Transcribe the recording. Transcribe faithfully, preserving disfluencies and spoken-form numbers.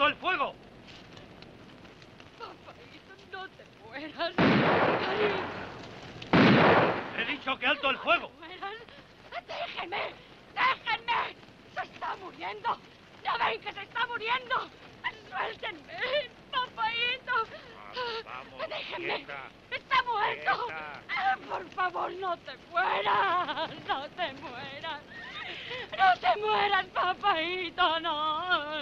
el fuego! Papaíto, no te mueras. ¡He dicho que alto el fuego! ¡No te mueras! ¡Déjenme! ¡Déjenme! ¡Se está muriendo! ¡No ven que se está muriendo! ¡Suéltenme! ¡Papaíto! Vamos, vamos. ¡Déjenme! Quieta. ¡Está muerto! Quieta. Ah, por favor, no te mueras. No te mueras. No te mueras, papaíto, no.